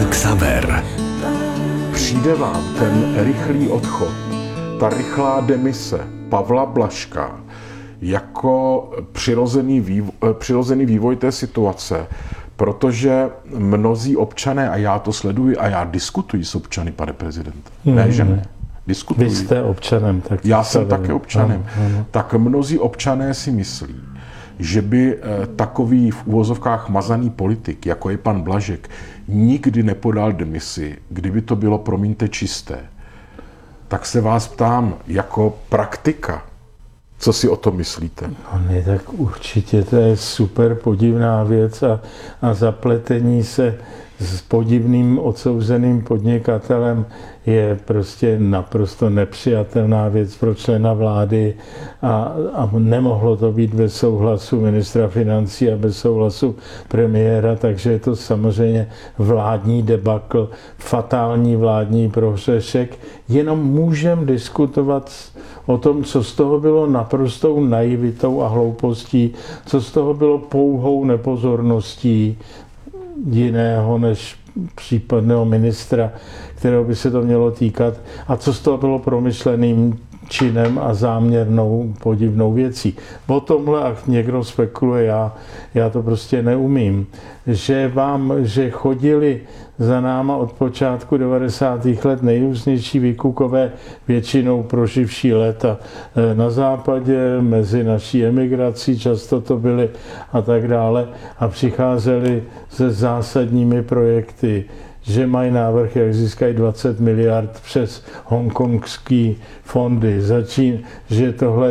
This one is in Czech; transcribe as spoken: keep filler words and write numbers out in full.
Xaver. Přijde vám ten rychlý odchod, ta rychlá demise Pavla Blažka jako přirozený vývoj, přirozený vývoj té situace, protože mnozí občané, a já to sleduji a já diskutuji s občany, pane prezidente, Hmm. ne, že ne, diskutuji. Vy jste občanem. Tak já jsem také vím. občanem. Ano, ano. Tak mnozí občané si myslí, že by takový v uvozovkách mazaný politik, jako je pan Blažek, nikdy nepodal demisi, kdyby to bylo, promiňte, čisté. Tak se vás ptám, jako praktika, co si o tom myslíte? No ne, tak určitě to je super podivná věc a, a zapletení se s podivným odsouzeným podnikatelem je prostě naprosto nepřijatelná věc pro člena vlády a, a nemohlo to být bez souhlasu ministra financí a bez souhlasu premiéra, takže je to samozřejmě vládní debakl, fatální vládní prohřešek. Jenom můžeme diskutovat o tom, co z toho bylo naprostou naivitou a hloupostí, co z toho bylo pouhou nepozorností jiného než případného ministra, kterého by se to mělo týkat, a co z toho bylo promyšleným činem a záměrnou podivnou věcí. O tomhle, ať někdo spekuluje, já, já to prostě neumím. Že vám, že chodili za náma od počátku devadesátých let nejrůznější výkukové, většinou proživší léta na západě, mezi naší emigrací, často to byly a tak dále, a přicházeli se zásadními projekty, že mají návrh, jak získají dvacet miliard přes hongkongský fondy, začín, že tohle